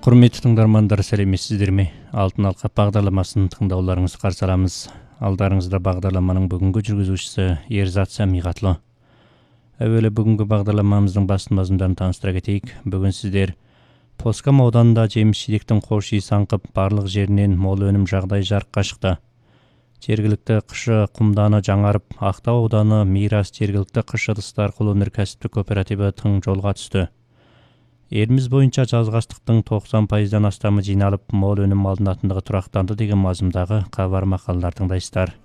Құрметті тыңдармандар, сәлеметсіздер ме? Алтын алқа бағдарламасын тыңдауларыңызды қарсы аламыз. Алдарыңызда бағдарламаның бүгінгі жүргізушісі Ерзат Самиғатлы. Әуелі бүгінгі бағдарламамыздың басты мазмұндарын таныстыра кетейік. Бүгін сіздер Поскам ауданында жеміс-жидектің хош иісі аңқып, барлық жерінен мол өнім жағдай жарыққа шықты. Жергілікті қышы құмданы жаңарып, Ақтау ауданы Мирас жергілікті қыш ыдыстар құл өнеркәсіптік кооперативі тың жолға түсті. Еліміз бойынша жазғастықтың 90%-дан астамы жиналып, мол өнім алынатындығы тұрақтанды деген мазмұндағы хабар мақалалар тыңдайсыздар.